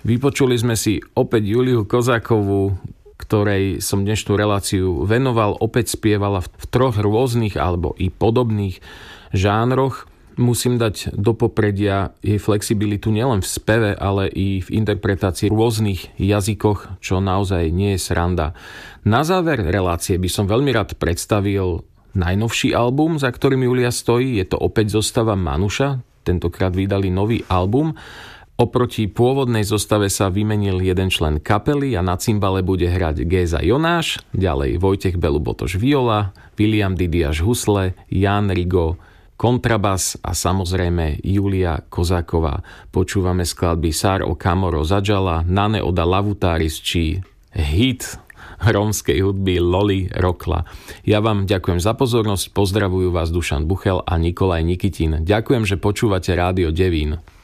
Vypočuli sme si opäť Juliu Kozákovú, ktorej som dnešnú reláciu venoval. Opäť spievala v 3 rôznych alebo i podobných žánroch. Musím dať do popredia jej flexibilitu nielen v speve, ale i v interpretácii v rôznych jazykoch, čo naozaj nie je sranda. Na záver relácie by som veľmi rád predstavil najnovší album, za ktorým Julia stojí. Je to opäť zostava Manuša. Tentokrát vydali nový album. Oproti pôvodnej zostave sa vymenil jeden člen kapely a na cimbale bude hrať Géza Jonáš, ďalej Vojtech Belubotoš viola, William Didiaš husle, Jan Rigo kontrabas a samozrejme Julia Kozáková. Počúvame skladby Sár o Kamoro Zadžala, Nane oda Lavutaris či hit rómskej hudby Loli Rokla. Ja vám ďakujem za pozornosť, pozdravujú vás Dušan Buchel a Nikolaj Nikitin. Ďakujem, že počúvate Rádio Devín.